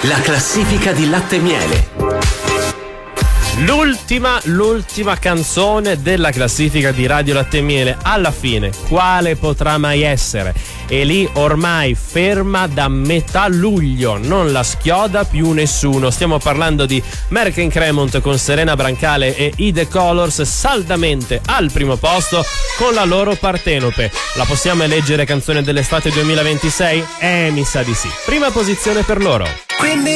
La classifica di Latte e Miele. L'ultima canzone della classifica di Radio Latte e Miele. Alla fine, quale potrà mai essere? E lì ormai ferma da metà luglio, non la schioda più nessuno. Stiamo parlando di Merck & Cremont con Serena Brancale e I The Colors, saldamente al primo posto con la loro Partenope. La possiamo eleggere canzone dell'estate 2026? Mi sa di sì. Prima posizione per loro. Quindi